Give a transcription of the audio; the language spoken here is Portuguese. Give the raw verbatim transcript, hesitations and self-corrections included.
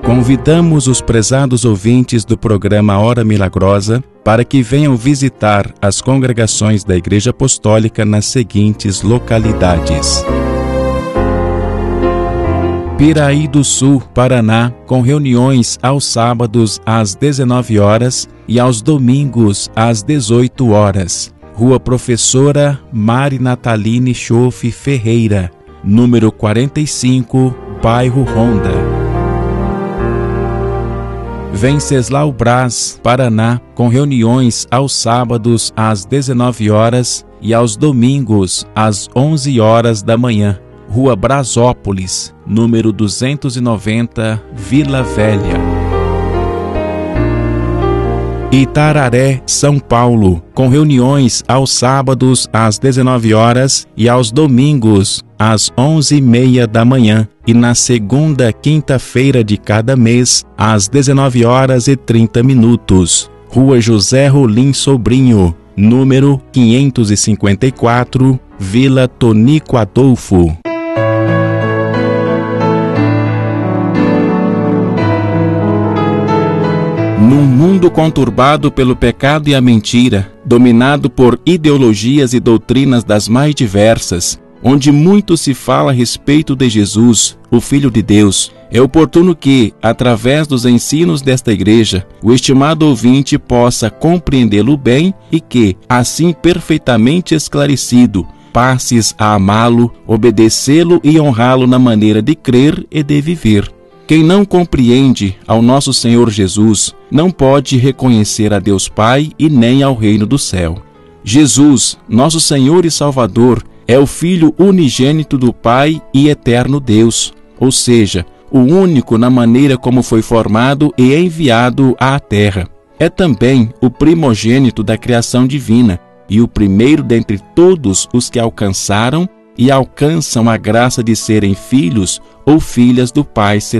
Convidamos os prezados ouvintes do programa Hora Milagrosa para que venham visitar as congregações da Igreja Apostólica nas seguintes localidades: Piraí do Sul, Paraná, com reuniões aos sábados às dezenove horas e aos domingos às dezoito horas. Rua Professora Mari Nataline Schoff Ferreira, número quarenta e cinco, bairro Honda. Venceslau Braz, Paraná, com reuniões aos sábados às dezenove horas e aos domingos às onze horas da manhã. Rua Brasópolis, número duzentos e noventa, Vila Velha. Itararé, São Paulo, com reuniões aos sábados às dezenove horas e aos domingos às onze e meia da manhã e na segunda quinta-feira de cada mês às dezenove horas e trinta minutos. Rua José Rolim Sobrinho, número quinhentos e cinquenta e quatro, Vila Tonico Adolfo. Num mundo conturbado pelo pecado e a mentira, dominado por ideologias e doutrinas das mais diversas, onde muito se fala a respeito de Jesus, o Filho de Deus, é oportuno que, através dos ensinos desta igreja, o estimado ouvinte possa compreendê-lo bem e que, assim perfeitamente esclarecido, passes a amá-lo, obedecê-lo e honrá-lo na maneira de crer e de viver. Quem não compreende ao nosso Senhor Jesus não pode reconhecer a Deus Pai e nem ao reino do céu. Jesus, nosso Senhor e Salvador, é o Filho unigênito do Pai e eterno Deus, ou seja, o único na maneira como foi formado e enviado à terra. É também o primogênito da criação divina e o primeiro dentre todos os que alcançaram e alcançam a graça de serem filhos ou filhas do Pai Celestial.